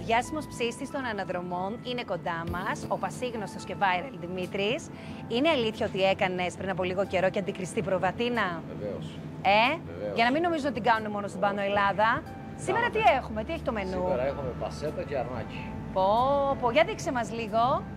διάσημος ψήστης των αναδρομών είναι κοντά μας, ο πασίγνωστος και viral Δημήτρης. Είναι αλήθεια ότι έκανες πριν από λίγο καιρό και αντικριστή προβατίνα? Βεβαίως. Για να μην νομίζουν ότι την κάνουν μόνο στην Πάνω Ελλάδα. Σήμερα τι έχουμε, τι έχει το μενού? Σήμερα έχουμε πασέτα και αρνάκι. Πω, για δείξε μας λίγο.